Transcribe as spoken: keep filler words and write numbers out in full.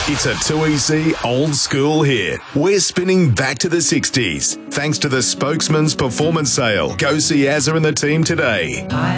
It's a two E C old school hit. We're spinning back to the sixties. Thanks to the Spokesman's Performance Sale. Go see Azza and the team today.